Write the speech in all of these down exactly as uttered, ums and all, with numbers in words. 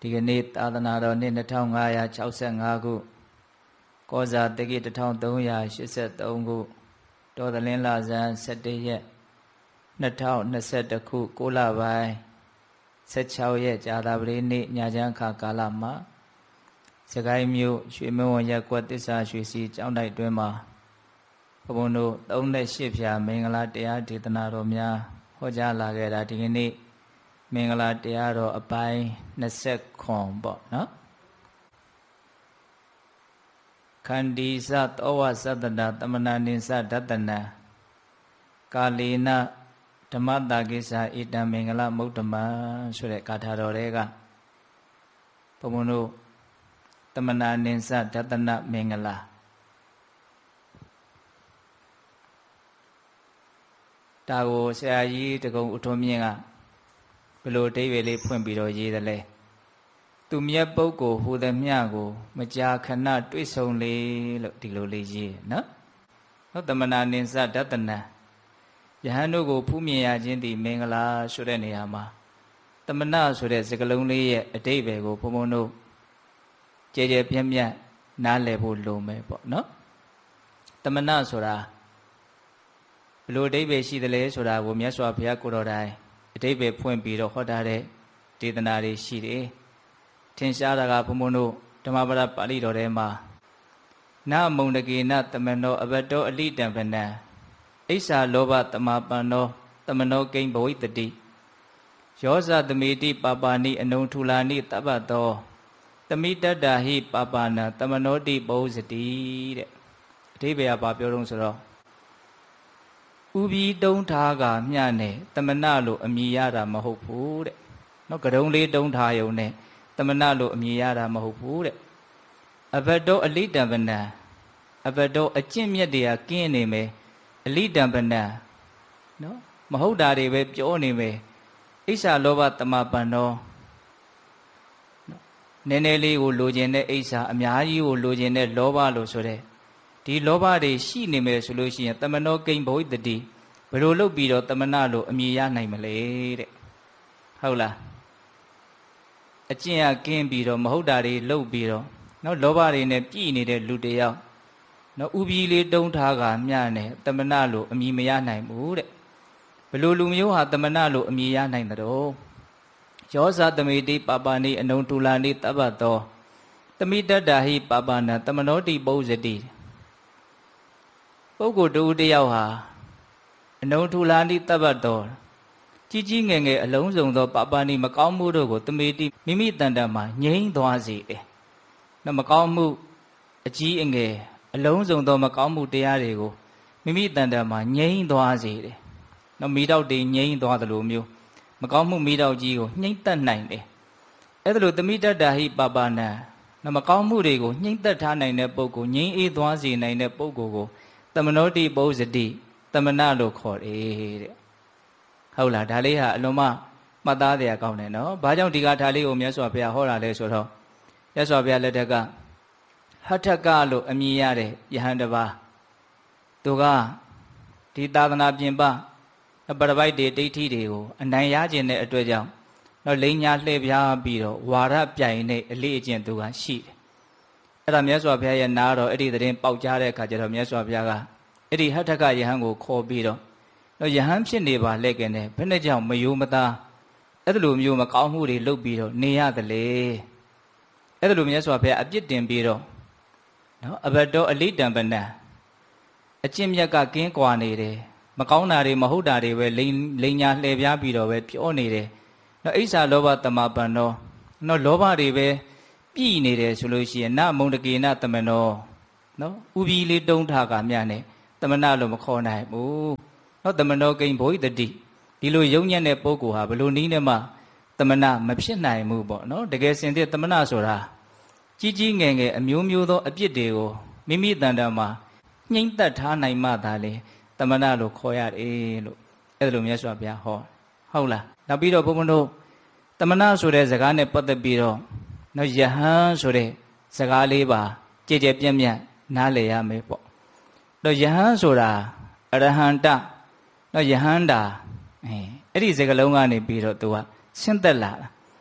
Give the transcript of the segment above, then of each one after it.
ဒီကနေ့သာသနာတော်နှစ်နှစ်ထောင်ငါးရာခြောက်ဆယ်ငါးခုကောဇာတက္ကီတစ်ထောင်သုံးရာရှစ်ဆယ်သုံးခုတော်သလင်းလာဇန်ဆယ်တစ်ရက်နှစ်ထောင်နှစ်ဆယ်တစ်ခုကိုလပိုင်းဆယ်ခြောက်ရက်ကြာသပတေးနေ့ညချမ်းခါကာလမှာစကိုင်းမြို့ရွှေမင်းဝံရက်ကွက်သစ္စာရွှေစီကျောင်းတိုက်တွင်မှာဘုန်းဘုန်းတို့သုံးရှစ်ဖြာမင်္ဂလာတရားဒေသနာတော်များဟောကြားလာခဲ့တာဒီကနေ့မင်္ဂလာတရားတော်အပိုင်းနှစ်ဆယ်ခွန်ပေါ့နော်ခန္ဒီစသောဝသတ္တနာတမနာနိသဒတနာကာလေနဓမ္မတာကိစ္စဣတံမင်္ဂလမုဒ္ဓမဆိုတဲ့ဂါထာတော်တွေကဘုန်းဘုန်းတို့တမနာနိသဒတနာမင်္ဂလာဒါကိုဆရာကြီးတကုံဥထုံးမြင့်ကဘယ်လိုအဓိပ္ပာယ်လေးဖွင့်ပြီးတော့ရေးတယ်လဲသူမြတ်ပုဂ္ဂိုလ်ဟူသည်မြကိုမကြာခဏတွေ့ဆုံလေလို့ဒီလိုလေးရေးနော်ဟုတ်တမနာနိသဒတနာယဟန်တို့ကိုဖူးမြင်ရခြင်းဒီမင်္ဂလာဆိုတဲ့နေရာမှာတမနာဆိုတဲ့စကားလုံးလေးရဲ့အဓိပ္ပာယ်ကိုဘုံဘုံတို့ကြဲကြဲပြန့်ပြန့်နားလည်ဖို့လိုမယ်ပေါ့နော်တမနာဆိုတာဘယ်လိုအဓိပ္ပာယ်ရှိသလဲဆိုတာကိုမြတ်စွာဘုရားကိုတော်တိုင်အဓိပ္ပာယ်ဖွင့်ပြီးတော့ဟောထားတဲ့ဒေသနာတွေရှိတယ်ထင်ရှားတာကဘုံဘုံတို့ဓမ္မပဒပါဠိတော်ထဲမှာနမုံတကေနတမနောအဘတောအလိတံပနံအိဆာလောဘတမပန္နောတမနောကိဉ္ဘဝိတတိယောဇသမေတိပါပါဏိအနုထူလာနိတပ္ပတောတမိတတ္တာဟိပါပါဏံတမနောတိဘောဇတိတဲ့အဓိပ္ပာယ်ကဘာပြောတော့ဆိုတော့ဥပြီးတုံးထားကမျှနဲ့တမနာလို့အမည်ရတာမဟုတ်ဘူးတဲ့နော်ကတုံးလေးတုံးထားရုံနဲ့တမနာလို့အမည်ရတာမဟုတ်ဘူးတဲ့အဘတောအလိတံပနံအဘတောအကျင့်မြတ်တွေကကင်းနေမယ်အလိတံပနံနော်မဟုတ်တာတွေပဲပြောနေမယ်အိဆာလောဘတမပန္နောနည်းနည်းလေးကိုလိုချင်တဲ့အိဆာအများကြီးကိုလိုချင်တဲ့လောဘလို့ဆိုတဲ့ဒီလောဘတွေရှိနေမယ်ဆိုလို့ရှိရင်တမနောကိဉ္ဘဝိတတိဘယ်လိုလုပ်ပြီးတော့တမနာလို့အမည်ရနိုင်မလဲတဲ့ဟုတ်လားအကျင့်ကကင်းပြီးတော့မဟုတ်တာတွေလုပ်ပြီးတော့နော်လောဘတွေနဲ့ပြည်နေတဲ့လူတယောက်နော်ဥပြီးလေးတုံးထားကမျှနဲ့တမနာလို့အမည်မရနိုင်ဘူးတဲ့ဘယ်လိုလူမျိုးဟာတမနာလို့အမည်ရနိုင်တဲ့တော့ယောဇသမေတိပါပါဏိအနုထူလာနိတပ္ပတောတမိတတ္တာဟိပါပါဏံတမနောတိဘောဇတိပုဂ္ဂိုလ်တူတယောက်ဟာအနုထူလာနိတပ္ပတောကြီးကြီးငယ်ငယ်အလုံးစုံသောပါပါဏိမကောင်းမှုတို့ကိုတမေတိမိမိတန်တမှာငြိမ်းသွားစေတယ်။နော်မကောင်းမှုအကြီးအငယ်အလုံးစုံသောမကောင်းမှုတရားတွေကိုမိမိတန်တမှာငြိမ်းသွားစေတယ်။နော်မိတော့တွေငြိမ်းသွားသလိုမျိုးမကောင်းမှုမိတော့ကြီးကိုနှိမ့်သက်နိုင်တယ်။အဲ့ဒါလိုတမိတ္တာဟိပါပါဏံနော်မကောင်းမှုတွေကိုနှိမ့်သက်ထားနိုင်တဲ့ပုဂ္ဂိုလ်ငြိမ်းအေးသွားစေနိုင်တဲ့ပုဂ္ဂိုလ်ကိုတမနောတိဘောဇတိတမနာလို့ခေါ်တယ်တဲ့ဟုတ်လားဒါလေးဟာအလုံးမမှတ်သားတရားကောင်းတယ်နော်ဘာကြောင့်ဒီကထာလေးကိုမြတ်စွာဘုရားဟောတာလဲဆိုတော့မြတ်စွာဘုရားလက်ထက်ကဟထကလို့အမည်ရတဲ့ယဟန်တစ်ပါးသူကဒီသာသနာပြင်ပပရပိုက်တွေဒိဋ္ဌိတွေကိုအနိုင်ရခြင်းတဲ့အတွက်ကြောင့်တော့လိန်ညာလှည့်ပြားပြီးတော့ဝါရပြိုင်နဲ့အလေးအကျင့်သူကရှိတယ်အဲ့ဒါမြတ်စွာဘုရားရဲ့နားတော့အဲ့ဒီသတင်းပေါက်ကြားတဲ့အခါကျတော့မြတ်စွာဘုရားကအဲ့ဒီဟထကယဟန်ကိုခေါ်ပြီးတော့တော့ယဟန်ဖြစ်နေပါလေကဲနဲ့ဘယ်နဲ့ကြောင့်မယိုမသားအဲ့ဒါလိုမျိုးမကောင်းမှုတွေလုပ်ပြီးတော့နေရတယ်လေအဲ့ဒါလိုမြတ်စွာဘုရားအပြစ်တင်ပြီးတော့နော်အဘတောအလိတံပနံအကျင့်မြတ်ကကင်းကွာနေတယ်မကောင်းတာတွေမဟုတ်တာတွေပဲလိန်လိန်ညာလှည့်ပြားပြီးတော့ပဲပြောနေတယ်နော်အိဆာလောဘတမပန္နောနော်လောဘတွေပဲပြည်နေတယ်ဆိုလို့ရှိရင်နမုံတကေနတမနောနော်ဥပြီးလေးတုံးထားကမြနဲ့တမနာလို့မခေါ်နိုင်ဘူးနော်တမနောကိဉ္ဘဝိတတိဒီလိုယုံညံ့တဲ့ပုဂ္ဂိုလ်ဟာဘယ်လိုနည်းနဲ့မှတမနာမဖြစ်နိုင်ဘူးပေါ့နော်တကယ်စင်တဲ့တမနာဆိုတာကြီးကြီးငယ်ငယ်အမျိုးမျိုးသောအပြစ်တွေကိုမိမိတန်တမှာနှိမ့်သက်ထားနိုင်မှသာလေတမနာလို့ခေါ်ရတယ်လို့အဲ့ဒါလိုမြတ်စွာဘုရားဟောဟုတ်လားနောက်ပြီးတော့ဘုန်းဘုန်းတို့တမနာဆိုတဲ့စကားနဲ့ပတ်သက်ပြီးတော့နော်ယဟန်ဆိုတဲ့စကားလေးပါကြည်ကြဲပြန့်ပြန့်နားလည်ရမယ်ပေါ့တော့ယဟန်ဆိုတာအရဟန္တနော်ယဟန္တာအဲအဲ့ဒီစကားလုံးကနေပြီးတော့သူကဆင်းသက်လာတာ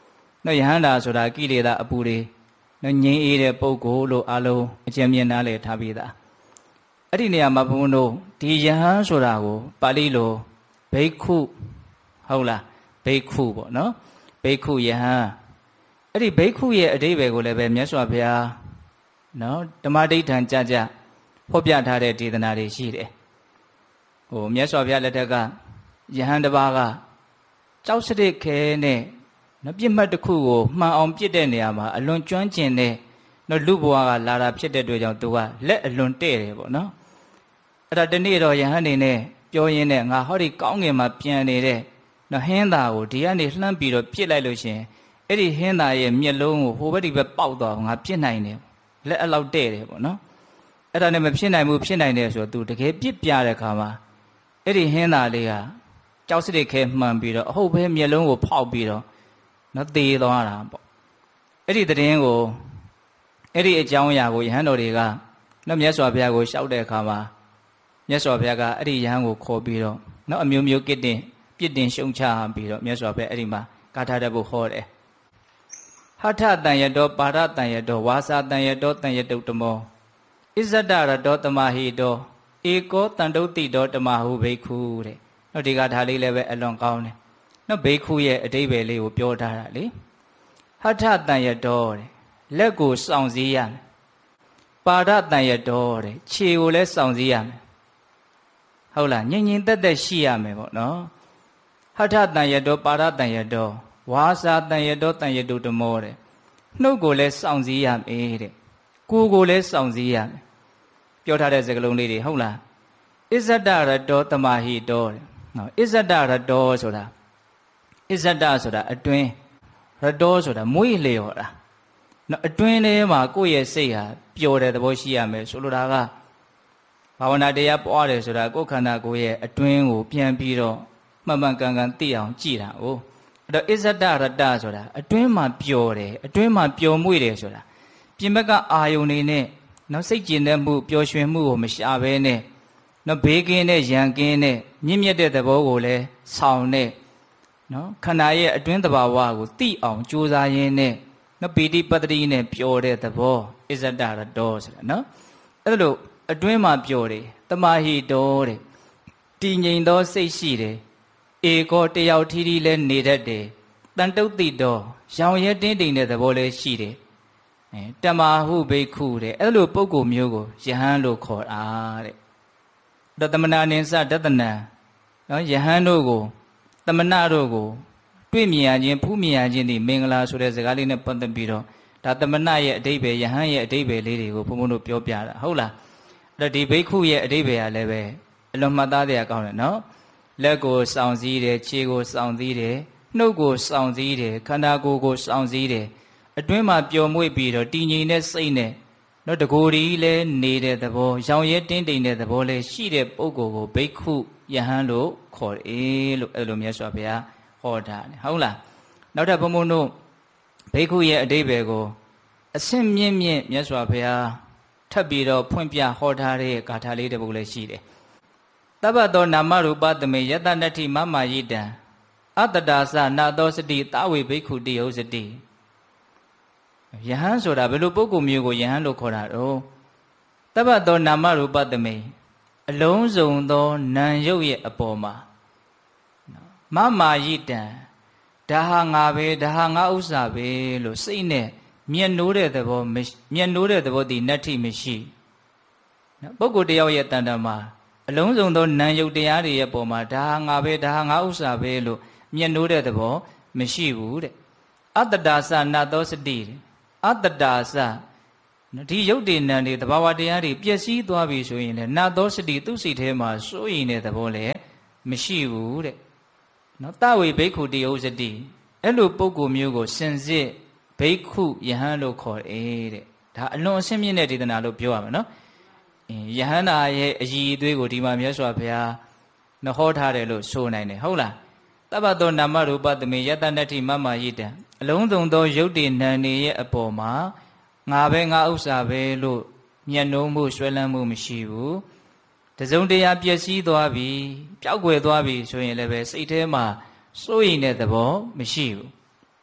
နော်ယဟန္တာဆိုတာကိလေသာအပူတွေနော်ငြိမ်းအေးတဲ့ပုဂ္ဂိုလ်လို့အလုံးအကျဉ်းမြင်နားလည်ထားပြီးသားအဲ့ဒီနေရာမှာဘုန်းဘုန်းတို့ဒီယဟန်ဆိုတာကိုပါဠိလိုဘိက္ခုဟုတ်လားဘိက္ခုပေါ့နော်ဘိက္ခုယဟန်အဲ့ဒီဘိက္ခုရဲ့အဓိပ္ပာယ်ကိုလည်းပဲမြတ်စွာဘုရားနော်ဓမ္မဒိဋ္ဌံကြကြဖော်ပြထားတဲ့ဒေသနာတွေရှိတယ်ဟိုမြတ်စွာဘုရားလက်ထက်ကယဟန်တစ်ပါးကကြောက်စရစ်ခဲနဲ့နော်ပြစ်မှတ်တစ်ခုကိုမှန်အောင်ပြစ်တဲ့နေရာမှာအလွန်ကျွမ်းကျင်တဲ့နော်လူဘဝကလာတာဖြစ်တဲ့အတွက်ကြောင့်သူကလက်အလွန်တဲ့တယ်ပေါ့နော်အဲ့ဒါတနေ့တော့ယဟန်နေနဲ့ပြောရင်းနဲ့ငါဟောဒီကောင်းငင်မှာပြန်နေတဲ့နော်ဟင်းသားကိုဒီကနေလှမ်းပြီးတော့ပြစ်လိုက်လို့ရှင်အဲ့ဒီဟင်းသားရဲ့မျက်လုံးကိုဟိုဘက်ဒီဘက်ပေါက်သွားငါပြစ်နိုင်တယ်လက်အလောက်တဲ့တယ်ပေါ့နော်အဲ့ဒါနဲ့မဖြစ်နိုင်ဘူးဖြစ်နိုင်တယ်ဆိုတော့သူတကယ်ပြစ်ပြတဲ့ခါမှာအဲ့ဒီဟင်းသားလေးကကြောက်စရစ်ခဲမှန်ပြီးတော့အဟုတ်ပဲမျက်လုံးကိုဖောက်ပြီးတော့နော်သေသွားတာပေါ့အဲ့ဒီသတင်းကိုအဲ့ဒီအကြောင်းအရာကိုယဟန်တော်တွေကနော်မြတ်စွာဘုရားကိုရှောက်တဲ့အခါမှာမြတ်စွာဘုရားကအဲ့ဒီယဟန်ကိုခေါ်ပြီးတော့နော်အမျိုးမျိုးကစ်တင်ပြစ်တင်ရှုံချပြီးတော့မြတ်စွာဘုရားအဲ့ဒီမှာဂါထာတစ်ပုဒ်ဟောတယ်ဟထတန်ယတောပါရတန်ယတောဝါစာတန်ယတောတန်ယတုတ္တမောဣဇဒရတောတမဟိတောဧကောတန်တုတ်တိတောတမဟုဘိက္ခုတဲ့နော်ဒီဂါထာလေးလည်းပဲအလွန်ကောင်းတယ်နော်ဘိက္ခုရဲ့အဓိပ္ပာယ်လေးကိုပြောထားတာလေဟထတန်ယတောတဲ့လက်ကိုစောင့်စည်းရမယ်ပါဒတန်ယတောတဲ့ခြေကိုလည်းစောင့်စည်းရမယ်ဟုတ်လားငြိမ်ငြိမ်သက်သက်ရှိရမယ်ပေါ့နော်ဟထတန်ယတောပါဒတန်ယတောဝါစာတန်ယတောတန်ယတုတ္တမောတဲ့နှုတ်ကိုလည်းစောင့်စည်းရမယ်တဲ့ကိုယ်ကိုလည်းစောင့်စည်းရမယ်ပြောထားတဲ့စကားလုံးလေးတွေဟုတ်လားဣဇဒရတောတမဟိတောတဲ့နော်ဣဇဒရတောဆိုတာဣဇဒဆိုတာအတွင်းရတောဆိုတာမွေးလျော်တာနော်အတွင်းထဲမှာကိုယ့်ရဲ့စိတ်ဟာပျော်တဲ့သဘောရှိရမယ်ဆိုလိုတာကဘာဝနာတရားပွားတယ်ဆိုတာကိုယ်ခန္ဓာကိုယ်ရဲ့အတွင်းကိုပြန်ပြီးတော့မှန်မှန်ကန်ကန်သိအောင်ကြည့်တာ哦အဲ့တော့ဣဇဒရတဆိုတာအတွင်းမှာပျော်တယ်အတွင်းမှာပျော်မွေ့တယ်ဆိုတာပြင်ဘက်ကအာယုန်နေနဲ့နော်စိတ်ကျင်တဲ့မှုပျော်ရွှင်မှုကိုမရှာဘဲနဲ့နော်ဘေးကင်းတဲ့ရန်ကင်းတဲ့မြင့်မြတ်တဲ့သဘောကိုလည်းဆောင်တဲ့နော်ခန္ဓာရဲ့အတွင်းသဘာဝကိုသိအောင်ကြိုးစားရင်းနဲ့နော်ပီတိပတ္တိနဲ့ပျော်တဲ့သဘောဣဇဒရတောဆိုတာနော်အဲ့လိုအတွင်းမှာပျော်တယ်တမဟိတောတဲ့တည်ငြိမ်သောစိတ်ရှိတယ်ဧကောတယောက်ထီးထီးလဲနေတတ်တယ်တန်တုတ်တိတောရောင်ရဲတင်းတိမ်တဲ့သဘောလဲရှိတယ်အဲတမဟုဘိက္ခုတဲ့အဲ့လိုပုဂ္ဂိုလ်မျိုးကိုယဟန်လို့ခေါ်တာတဲ့တသမနာနိစ္စတတနံနော်ယဟန်တို့ကိုသမဏတို့ကိုတွေ့မြင်ရခြင်းဖူးမြင်ရခြင်းဒီမင်္ဂလာဆိုတဲ့စကားလေးနဲ့ပတ်သက်ပြီးတော့ဒါသမဏရဲ့အဓိပ္ပာယ်ယဟန်ရဲ့အဓိပ္ပာယ်လေးတွေကိုဘုံဘုံတို့ပြောပြတာဟုတ်လားအဲ့ဒီဘိက္ခုရဲ့အဓိပ္ပာယ်ကလည်းပဲအလွန်မှတ်သားတဲ့အကောင်းတယ်နော်လက်ကိုစောင့်စည်းတယ်ခြေကိုစောင့်စည်းတယ်နှုတ်ကိုစောင့်စည်းတယ်ခန္ဓာကိုယ်ကိုစောင့်စည်းတယ်အတွင်းမှာပျော်မွေ့ပြီးတော့တည်ငြိမ်တဲ့စိတ်နဲ့နော်တကိုယ်ဒီလည်းနေတဲ့သဘောရောင်ရဲတင်းတိမ်တဲ့သဘောလည်းရှိတဲ့ပုဂ္ဂိုလ်ကိုဘိက္ခုယဟန်လို့ခေါ်တယ်လို့အဲ့လိုမြတ်စွာဘုရားဟောတာတယ်ဟုတ်လားနောက်ထပ်ဘုံဘုံတို့ဘိက္ခုရဲ့အဓိပ္ပာယ်ကိုအဆင့်မြင့်မြင့်မြတ်စွာဘုရားထပ်ပြီးတော့ဖွင့်ပြဟောထားတဲ့ဂါထာလေးတစ်ပုဒ်လည်းရှိတယ်တပ္ပတောနာမရူပသမေယတနတ္ထိမမယိတံအတ္တဒါသနာသောစတိတာဝေဘိက္ခုတိယုစတိယဟန်ဆိုတာဘယ်လိုပုဂ္ဂိုလ်မျိုးကိုယဟန်လို့ခေါ်တာတော့တပ္ပတောနာမရူပသမေအလုံးစုံသောနာမ်ရုပ်ရဲ့အပေါ်မှာမမာယိတံဒါဟာငါပဲဒါဟာငါဥစ္စာပဲလို့စိတ်နဲ့မျက်နှိုးတဲ့သဘောမျက်နှိုးတဲ့သဘောတည်နတ္ထိမရှိနော်ပုဂ္ဂိုလ်တယောက်ရဲ့တန်တမှာအလုံးစုံသောနာမ်ရုပ်တရားတွေရဲ့ပေါ်မှာဒါဟာငါပဲဒါဟာငါဥစ္စာပဲလို့မျက်နှိုးတဲ့သဘောမရှိဘူးတဲ့အတ္တဒါသနာသောစတိအတ္တဒါသဒီရုပ်တည်နံတွေသဘာဝတရားတွေပျက်စီးသွားပြီဆိုရင်လည်းနာသောစတိသူ့စိတ်ထဲမှာစိုးရင်တဲ့သဘောလည်းမရှိဘူးတဲ့နော်တဝေဘိက္ခုတိယုစတိအဲ့လိုပုဂ္ဂိုလ်မျိုးကိုစင်စစ်ဘိက္ခုယဟန်လို့ခေါ်တယ်တဲ့ဒါအလွန်အဆင့်မြင့်တဲ့ဒေသနာလို့ပြောရမှာနော်ယဟန္တာရဲ့အည်အသွေးကိုဒီမှာမြတ်စွာဘုရားနဟောထားတယ်လို့ဆိုနိုင်တယ်ဟုတ်လားတပ္ပတောနာမရူပသမေယတနတ္ထိမမယိတံအလုံးစုံသောရုပ်တည်နံတွေရဲ့အပေါ်မှာငါပဲငါဥစ္စာပဲလို့မျက်နှိုးမှုဆွဲလန်းမှုမရှိဘူးတစုံတရာပျက်စီးသွားပြီပျောက်ကွယ်သွားပြီဆိုရင်လည်းပဲစိတ်ထဲမှာစိုးရိမ်တဲ့သဘောမရှိဘူးဒီ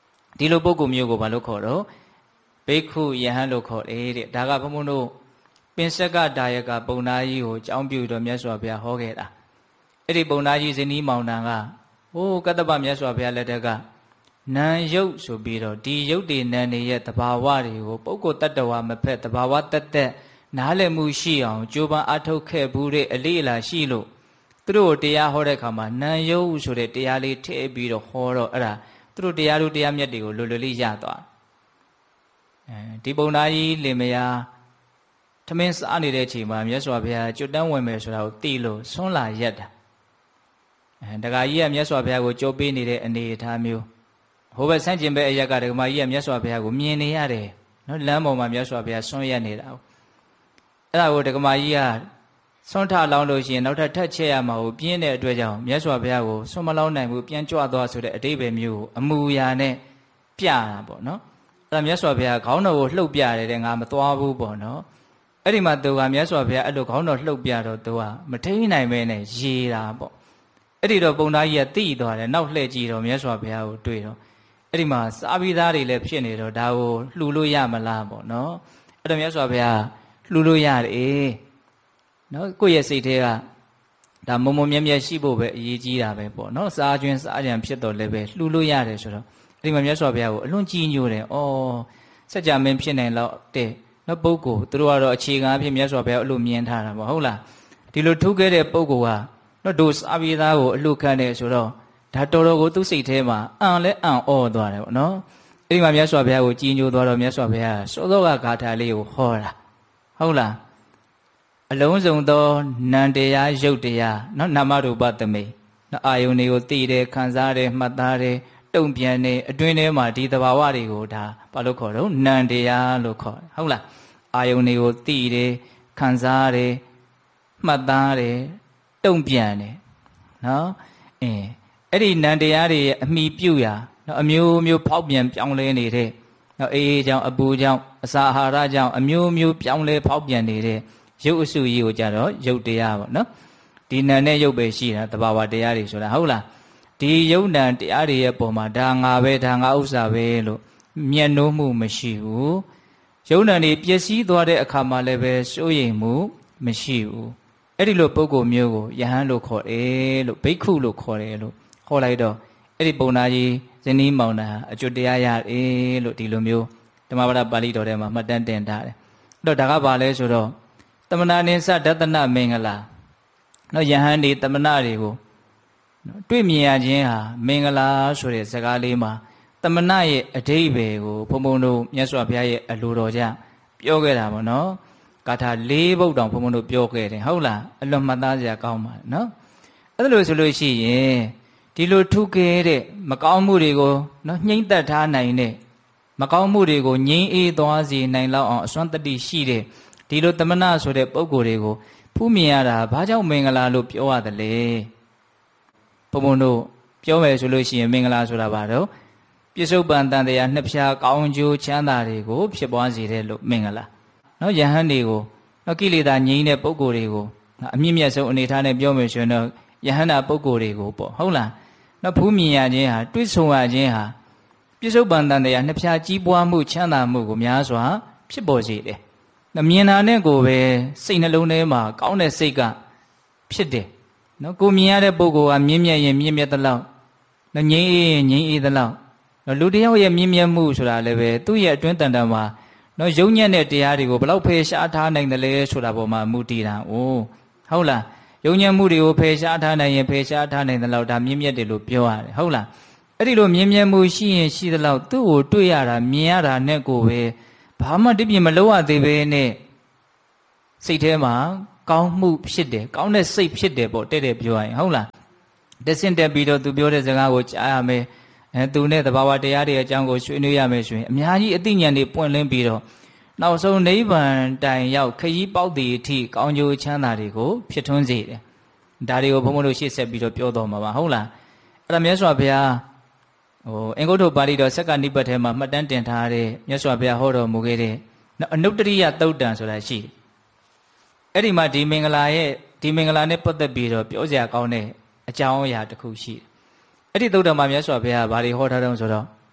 ဒီလိုပုဂ္ဂိုလ်မျိုးကိုဘာလို့ခေါ်တော့ဘိက္ခုယဟန်လို့ခေါ်တယ်တဲ့ဒါကဘုန်းဘုန်းတို့ပင်စကဒါယကပုံနာကြီးကိုကြောင်းပြတော့မြတ်စွာဘုရားဟောခဲ့တာအဲ့ဒီပုံနာကြီးဇနီးမောင်နှံကဟိုကတ္တပမြတ်စွာဘုရားလက်ထက်ကနံရုပ်ဆိုပြီးတော့ဒီရုပ်တွေနံတွေရဲ့တဘာဝတွေကိုပုဂ္ဂိုလ်တ attva မဖက်တဘာဝတတ်တဲ့နားလည်မှုရှိအောင်ကြိုးပမ်းအထောက်ခဲ့ဘူးတဲ့အလေးအလာရှိလို့သူတို့တရားဟောတဲ့အခါမှာနံရုပ်ဆိုတဲ့တရားလေးထည့်ပြီးတော့ဟောတော့အဲ့ဒါသူတို့တရားတို့တရားမြတ်တွေကိုလွယ်လွယ်လေးရသွားအဲဒီပုံနာကြီးလင်မယားထမင်းစားနေတဲ့အချိန်မှာမြတ်စွာဘုရားကျွတ်တန်းဝင်မယ်ဆိုတာကိုသိလို့ဆွန်းလာရက်တာအဲဒကာကြီးကမြတ်စွာဘုရားကိုကြိုးပေးနေတဲ့အနေအထားမျိုးဟိုဘက်ဆန့်ကျင်ဘက်အရက်ကဒကာမကြီးကမြတ်စွာဘုရားကိုမြင်နေရတယ်နော်လမ်းပေါ်မှာမြတ်စွာဘုရားဆွန်းရက်နေတာအဲ့ဒါကိုဒကာမကြီးကဆွန်းထလောင်းလို့ရှိရင်နောက်ထပ်ထပ်ချက်ရမှာကိုပြင်းတဲ့အတွက်ကြောင့်မြတ်စွာဘုရားကိုဆွန်းမလောင်းနိုင်ဘူးပြန်ကြွသွားဆိုတဲ့အတိပ္ပယ်မျိုးကိုအမူအရာနဲ့ပြတာပေါ့နော်အဲ့ဒါမြတ်စွာဘုရားခေါင်းတော်ကိုလှုပ်ပြတယ်တဲ့ငါမသွားဘူးပေါ့နော်အဲ့ဒီမှာသူကမြတ်စွာဘုရားအဲ့လိုခေါင်းတော်လှုပ်ပြတော့သူကမထိန်နိုင်ပဲနဲ့ရေတာပေါ့အဲ့ဒီတော့ပုံသားကြီးကတိသွားတယ်နောက်လှည့်ကြည့်တော့မြတ်စွာဘုရားကိုတွေ့တော့အဲ့ဒီမှာစားပြီးသားတွေလည်းဖြစ်နေတော့ဒါကိုလှူလို့ရမလားပေါ့နော်အဲ့တော့မြတ်စွာဘုရားလှူလို့ရတယ်နော်ကိုယ့်ရဲ့စိတ်ထဲကဒါမုံမုံမြဲမြဲရှိဖို့ပဲအရေးကြီးတာပဲပေါ့နော်စားကျွင်းစားကြံဖြစ်တော့လည်းပဲလှူလို့ရတယ်ဆိုတော့အဲ့ဒီမှာမြတ်စွာဘုရားကိုအလွန်ကြီးညိုတယ်ဩစัจ जा မင်းဖြစ်နိုင်တော့တဲ့နော်ပုဂ္ဂိုလ်သူတို့ကတော့အခြေခံအဖြစ်မြတ်စွာဘုရားအဲ့လိုမြင်ထားတာပေါ့ဟုတ်လားဒီလိုထုခဲ့တဲ့ပုဂ္ဂိုလ်ကနော်တို့စားပြီးသားကိုအလှခံတယ်ဆိုတော့ဒါတော်တော်ကိုသူ့စိတ်ထဲမှာအံလဲအံ့ဩသွားတယ်ပေါ့နော်အဲ့ဒီမှာမြတ်စွာဘုရားကိုကြီးညိုသွားတော့မြတ်စွာဘုရားစောစောကဂါထာလေးကိုဟောတာဟုတ်လားအလုံးစုံသောနံတရားရုပ်တရားနော်နာမရူပသမိနော်အာယုန်တွေကိုသိတယ်ခံစားတယ်မှတ်သားတယ်တုံ့ပြန်တယ်အတွင်းထဲမှာဒီသဘာဝတွေကိုဒါဘာလို့ခေါ်တော့နံတရားလို့ခေါ်တယ်ဟုတ်လားအာယုန်တွေကိုသိတယ်ခံစားတယ်မှတ်သားတယ်တုံ့ပြန်တယ်နော်အင်းအဲ့ဒီနံတရားတွေရဲ့အမိပြုရာနော်အမျိုးမျိုးဖောက်ပြန်ပြောင်းလဲနေတဲ့နော်အေးအေးကြောင့်အပူကြောင့်အစာအာဟာရကြောင့်အမျိုးမျိုးပြောင်းလဲဖောက်ပြန်နေတဲ့ရုပ်အစုကြီးကိုကြတော့ရုပ်တရားပေါ့နော်ဒီနံနဲ့ရုပ်ပဲရှိတာတဘာဝတရားတွေဆိုတာဟုတ်လားဒီယုံနံတရားတွေရဲ့ပုံမှာဒါငါပဲဒါငါဥစ္စာပဲလို့မျက်နှိုးမှုမရှိဘူးယုံနံတွေပျက်စီးသွားတဲ့အခါမှာလည်းပဲစိုးရိမ်မှုမရှိဘူးအဲ့ဒီလိုပုဂ္ဂိုလ်မျိုးကိုယဟန်လို့ခေါ်တယ်လို့ဘိက္ခုလို့ခေါ်တယ်လို့ဟောလိုက်တော့အဲ့ဒီပုံနာကြီးဇနီးမောင်နှံအကျွတ်တရားရတယ်လို့ဒီလိုမျိုးဓမ္မပဒပါဠိတော်ထဲမှာမှတ်တမ်းတင်ထားတယ်အဲ့တော့ဒါကဘာလဲဆိုတော့တမနာနိသဒသနမင်္ဂလာနော်ယဟန်ဒီတမနာတွေကိုတွေ့မြင်ရခြင်းဟာမင်္ဂလာဆိုတဲ့စကားလေးမှာတမနာရဲ့အဓိပ္ပာယ်ကိုဘုံဘုံတို့မြတ်စွာဘုရားရဲ့အလိုတော်ကြောင့်ပြောခဲ့တာပေါ့နော်ဂါထာ၄ပုဒ်တောင်ဘုံဘုံတို့ပြောခဲ့တယ်ဟုတ်လားအလွန်မှတ်သားစရာကောင်းပါနော်အဲ့လိုဆိုလို့ရှိရင်ဒီလိုထုခဲ့တဲ့မကောင်းမှုတွေကိုနော်နှိမ့်သက်ထားနိုင်တဲ့မကောင်းမှုတွေကိုငြိမ်းအေးသွားစေနိုင်လောက်အောင်အစွမ်းတတ္တိရှိတဲ့ဒီလိုတမနာဆိုတဲ့ပုံကိုယ်တွေကိုဖူးမြင်ရတာဘာကြောင့်မင်္ဂလာလို့ပြောရတယ်လဲဘုံဘုံတို့ပြောမယ်ဆိုလို့ရှိရင်မင်္ဂလာဆိုတာဘာတော့ပြစ္ဆုတ်ပန်တန်တရားနှစ်ဖြာကောင်းကျိုးချမ်းသာတွေကိုဖြစ်ပွားစေတဲ့လို့မင်္ဂလာနော်ယဟန်တွေကိုနော်ကိလေသာငြိမ်းတဲ့ပုံကိုယ်တွေကိုအမြင့်မြတ်ဆုံးအနေထားနဲ့ပြောမယ်ဆိုရင်တော့ယဟန္တာပုံကိုယ်တွေကိုပေါ့ဟုတ်လားနော်ဖူးမြင်ရခြင်းဟာတွေ့ဆုံရခြင်းဟာပြစ္ဆုတ်ပန်တန်တရားနှစ်ဖြာကြီးပွားမှုချမ်းသာမှုကိုများစွာဖြစ်ပေါ်စေတယ်မြင်တာနဲ့ကိုပဲစိတ်နှလုံးထဲမှာကောင်းတဲ့စိတ်ကဖြစ်တယ်နော်ကိုမြင်ရတဲ့ပုဂ္ဂိုလ်ကမြင့်မြတ်ရင်မြင့်မြတ်သလောက်နော်ငြိမ်းအေးရင်ငြိမ်းအေးသလောက်နော်လူတယောက်ရဲ့မြင့်မြတ်မှုဆိုတာလည်းပဲသူ့ရဲ့အတွင်းတန်တန်မှာနော်ယုံညံ့တဲ့တရားတွေကိုဘယ်လောက်ဖယ်ရှားထားနိုင်တယ်လဲဆိုတာပေါ်မှာမူတည်တာအိုးဟုတ်လားယုံညံ့မှုတွေကိုဖယ်ရှားထားနိုင်ရင်ဖယ်ရှားထားနိုင်သလောက်ဒါမြင့်မြတ်တယ်လို့ပြောရတယ်ဟုတ်လားအဲ့ဒီလိုမြင့်မြတ်မှုရှိရင်ရှိသလောက်သူ့ကိုတွေ့ရတာမြင်ရတာနဲ့ကိုပဲဘာမှတပြင်းမလုပ်ရသေးပဲနဲ့စိတ်ထဲမှာကောင်းမှုဖြစ်တယ်ကောင်းတဲ့စိတ်ဖြစ်တယ်ပေါ့တဲ့တဲ့ပြောရရင်ဟုတ်လားတဆင့်တက်ပြီးတော့သူပြောတဲ့စကားကိုကြားရမယ်အဲသူနဲ့သဘာဝတရားတွေအကြောင်းကိုဆွေးနွေးရမယ်ဆိုရင်အများကြီးအသိဉာဏ်တွေပွင့်လင်းပြီးတော့နောက်ဆုံးနိဗ္ဗာန်တိုင်ရောက်ခရီးပေါက်တဲ့အထိကောင်းကျိုးချမ်းသာတွေကိုဖြစ်ထွန်းစေတယ်ဒါတွေကိုဘုန်းဘုန်းတို့ရှေ့ဆက်ပြီးတော့ပြောတော်မှာပါဟုတ်လားအဲ့ဒါမြတ်စွာဘုရားဟိုအင်္ဂုတ္တပါဠိတော်စက္ကနိပတ်ထဲမှာမှတ်တမ်းတင်ထားတဲ့မြတ်စွာဘုရားဟောတော်မူခဲ့တဲ့အနုတ္တရိယသုတ်တံဆိုတာရှိတယ်အဲ့ဒီမှာဒီမင်္ဂလာရဲ့ဒီမင်္ဂလာနဲ့ပတ်သက်ပြီးတော့ပြောစရာကောင်းတဲ့အကြောင်းအရာတစ်ခုရှိတယ်အဲ့ဒီသုတ်တံမှာမြတ်စွာဘုရားဗာတွေဟောထားတုံးဆိုတော့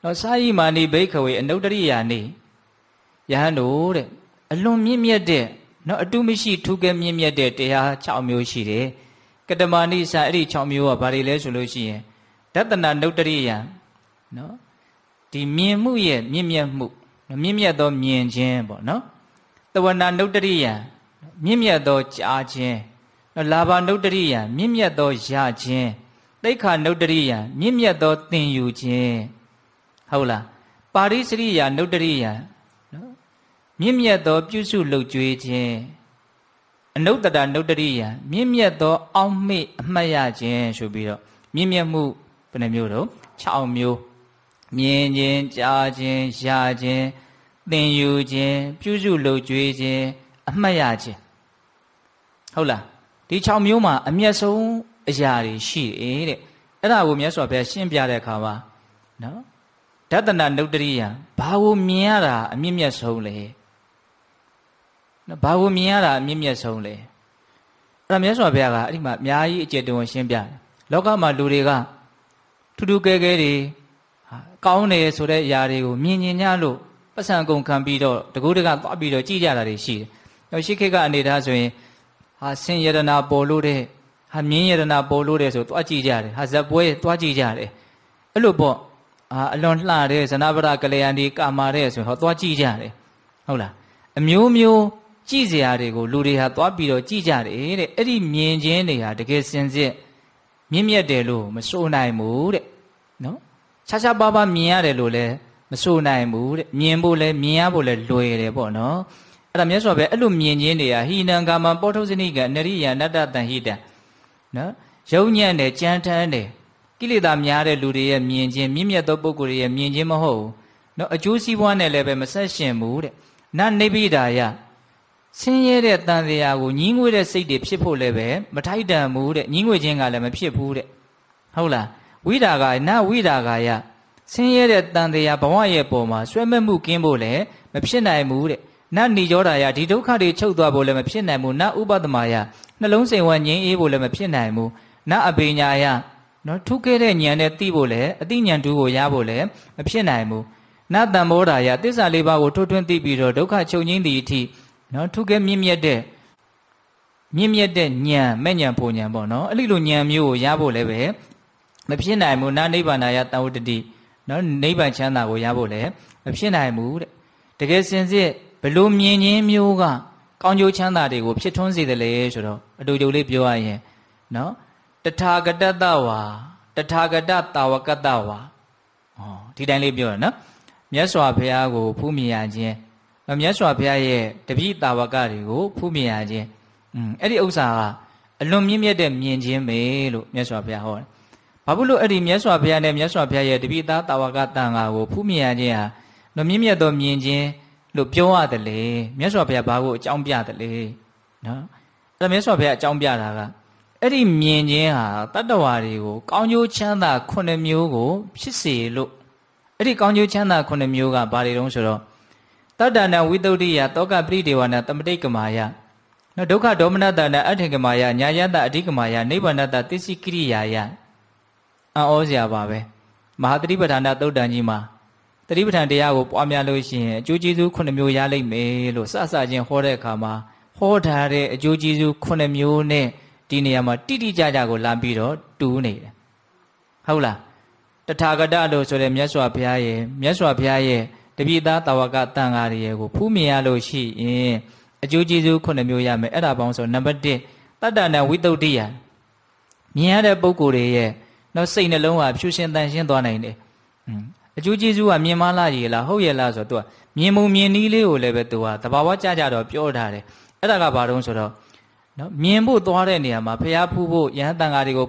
နော်စာယိမာနိဘိက္ခဝေအနုတ္တရိယာနိယဟန်တို့တဲ့အလွန်မြင့်မြတ်တဲ့နော်အတုမရှိထူးကဲမြင့်မြတ်တဲ့တရား၆မျိုးရှိတယ်ကတမဏိစာအဲ့ဒီ၆မျိုးကဘာတွေလဲဆိုလို့ရှိရင်ဒတနာနုတ္တရိယနော်ဒီမြင်မှုရဲ့မြင့်မြတ်မှုမြင့်မြတ်သောမြင်ခြင်းပေါ့နော်တဝနာနုတ္တရိယမြင့်မြတ်သောကြားခြင်းနော်လာဘနုတ္တရိယမြင့်မြတ်သောရခြင်းသိက္ခာနုတ္တရိယမြင့်မြတ်သောသင်ယူခြင်းဟုတ်လားပါရိစရိယနုတ္တရိယနော်မြင့်မြတ်သောပြုစုလုပ်ကြွေးခြင်းအနုတ္တရနုတ္တရိယမြင့်မြတ်သောအောက်မေ့အမှတ်ရခြင်းဆိုပြီးတော့မြင့်မြတ်မှုဘယ်နှမျိုးတော့၆မျိုးမြင်ခြင်းကြားခြင်းရခြင်းသင်ယူခြင်းပြုစုလုပ်ကြွေးခြင်းအမှတ်ရခြင်းဟုတ်လားဒီ၆မျိုးမှာအမျက်ဆုံးအရာတွေရှိတယ်တဲ့အဲ့ဒါကိုမြတ်စွာဘုရားရှင်းပြတဲ့အခါမှာနော်ဒတနာနုတ္တရိယဘာကိုမြင်ရတာအမြင့်မြတ်ဆုံးလဲနော်ဘာကိုမြင်ရတာအမြင့်မြတ်ဆုံးလဲအဲ့ဒါမြတ်စွာဘုရားကအဲ့ဒီမှာအများကြီးအကျယ်တွင်ရှင်းပြတယ်လောကမှာလူတွေကထူးထူးကဲကဲတွေကောင်းတယ်ဆိုတဲ့အရာတွေကိုမြင်မြင်ညလို့ပတ်စံကုန်ခံပြီးတော့တကူးတကသွားပြီးတော့ကြည်ကြတာတွေရှိတယ်။နောက်ရှိခေတ်ကအနေထားဆိုရင်ဟာဆင်ယရနာပေါ်လို့တဲ့ဟာမြင်းယရနာပေါ်လို့တဲ့ဆိုသွားကြည့်ကြတယ်။ဟာဇက်ပွဲသွားကြည့်ကြတယ်။အဲ့လိုပေါ့အာအလွန်လှတဲ့ဇနဗရကလျာဏီကာမာတဲ့ဆိုရင်ဟောသွားကြည့်ကြတယ်။ဟုတ်လား။အမျိုးမျိုးကြည့်စရာတွေကိုလူတွေဟာသွားပြီးတော့ကြည့်ကြတယ်တဲ့။အဲ့ဒီမြင်ခြင်းတွေဟာတကယ်စင်စစ်မြင့်မြတ်တယ်လို့မဆိုနိုင်ဘူးတဲ့။နော်။ခြားခြားပါးပါးမြင်ရတယ်လို့လည်းမဆိုနိုင်ဘူးတဲ့မြင်ဖို့လဲမြင်ရဖို့လဲလွယ်တယ်ပေါ့နော်အဲ့ဒါမြတ်စွာဘုရားအဲ့လိုမြင်ခြင်းတွေကဟိနံကာမပောထုဇနိကအနရိယနတ္တတန်ဟိတံနော်ယုံညံ့တယ်ကြမ်းတမ်းတယ်ကိလေသာများတဲ့လူတွေရဲ့မြင်ခြင်းမြင့်မြတ်သောပုဂ္ဂိုလ်တွေရဲ့မြင်ခြင်းမဟုတ်ဘူးနော်အကျိုးစီးပွားနဲ့လည်းပဲမဆက်ရှင်ဘူးတဲ့နနိဗ္ဗိဒာယဆင်းရဲတဲ့တန်တရားကိုညှင်းငွေတဲ့စိတ်တွေဖြစ်ဖို့လည်းပဲမထိုက်တန်ဘူးတဲ့ညှင်းငွေခြင်းကလည်းမဖြစ်ဘူးတဲ့ဟုတ်လားဝိဒါကနဝိဒါကယဆင်းရဲတဲ့တန်တရားဘဝရဲ့ပုံမှာဆွဲမဲ့မှုကင်းဖို့လည်းမဖြစ်နိုင်ဘူးတဲ့နတ်ဏိရောဓာယဒီဒုက္ခတွေချုပ်သွားဖို့လည်းမဖြစ်နိုင်ဘူးနတ်ဥပဒမာယနှလုံးစိမ်ဝငြိမ်းအေးဖို့လည်းမဖြစ်နိုင်ဘူးနတ်အပိညာယနော်ထုခဲ့တဲ့ဉာဏ်နဲ့သိဖို့လည်းအသိဉာဏ်တူကိုရဖို့လည်းမဖြစ်နိုင်ဘူးနတ်တံမောဓာယသစ္စာလေးပါးကိုထိုးထွင်းသိပြီးတော့ဒုက္ခချုပ်ငြိမ်းသည့်အထိနော်ထုခဲ့မြင့်မြတ်တဲ့မြင့်မြတ်တဲ့ဉာဏ်မဲ့ဉာဏ်ပုံဉာဏ်ပေါ့နော်အဲ့ဒီလိုဉာဏ်မျိုးကိုရဖို့လည်းပဲမဖြစ်နိုင်ဘူးနာနိဗ္ဗာန်ယတဝတ္တိနော်နိဗ္ဗာန်ချမ်းသာကိုရဖို့လည်းမဖြစ်နိုင်ဘူးတဲ့တကယ်စင်စစ်ဘလို့မြင်ခြင်းမျိုးကကောင်းကျိုးချမ်းသာတွေကိုဖြစ်ထွန်းစေတယ်လေဆိုတော့အတူတူလေးပြောရရင်နော်တထာဂတတဝါတထာဂတတာဝကတဝါဟောဒီတိုင်းလေးပြောရနော်မြတ်စွာဘုရားကိုဖူးမြင်ရခြင်းမြတ်စွာဘုရားရဲ့တပည့်တာဝကတွေကိုဖူးမြင်ရခြင်းอืมအဲ့ဒီဥစ္စာကအလွန်မြင့်မြတ်တဲ့မြင်ခြင်းပဲလို့မြတ်စွာဘုရားဟောတယ်ဘာဖြစ်လို့အဲ့ဒီမြတ်စွာဘုရားနဲ့မြတ်စွာဘုရားရဲ့တပိသားတာဝကတန်ဃာကိုဖူးမြင်ရခြင်းဟာတော့မြင့်မြတ်သောမြင်ခြင်းလို့ပြောရတယ်လေမြတ်စွာဘုရားဘာကိုအကြောင်းပြတယ်လေနော်အဲ့ဒါမြတ်စွာဘုရားအကြောင်းပြတာကအဲ့ဒီမြင်ခြင်းဟာတတ္တဝါတွေကိုကောင်းကျိုးချမ်းသာခုနှစ်မျိုးကိုဖြစ်စေလို့အဲ့ဒီကောင်းကျိုးချမ်းသာခုနှစ်မျိုးကဘာတွေတုံးဆိုတော့တတ္တနာဝိတုဒ္ဓိယတောကပရိဒေဝနာတမတိကမာယနော်ဒုက္ခဒေါမနတနာအဋ္ဌကမာယညာယတအဓိကမာယနိဗ္ဗာန်တသစ္စည်းကိရိယာယအံ့ဩစရာပါပဲမဟာသတိပဋ္ဌာန်သုတ်တန်ကြီးမှာသတိပဋ္ဌာန်တရားကိုပွားများလို့ရှိရင်အကျိုးကျေးဇူးခုနှစ်မျိုးရလိမ့်မယ်လို့စစချင်းဟောတဲ့အခါမှာဟောထားတဲ့အကျိုးကျေးဇူးခုနှစ်မျိုးနဲ့ဒီနေရာမှာတိတိကျကျကိုလမ်းပြီးတော့တူးနေတယ်ဟုတ်လားတထာဂတလို့ဆိုတဲ့မြတ်စွာဘုရားရဲ့မြတ်စွာဘုရားရဲ့တပိသားတာဝကတန်ဃာတွေကိုဖူးမြင်ရလို့ရှိရင်အကျိုးကျေးဇူးခုနှစ်မျိုးရမယ်အဲ့ဒါပေါင်းဆိုနံပါတ်တစ်တတ္တနာဝိတုဒ္ဓိယမြင်ရတဲ့ပုဂ္ဂိုလ်တွေရဲ့နောက်စိတ်နှလုံးဟာဖြူရှင်တန်ရှင်းသွားနိုင်တယ်အကျိုးကျေးဇူးကမြင်မလားရေလားဟုတ်ရဲ့လားဆိုတော့ तू မြင်မှုမြင်နည်းလေးကိုလည်းပဲ तू ဟာတဘာဝကြကြတော့ပြောထားတယ်အဲ့ဒါကဘာတုံးဆိုတော့နော်မြင်ဖို့သွားတဲ့နေရာမှာဖျားဖူးဖို့ယဟန်တန်ဃာတွေကို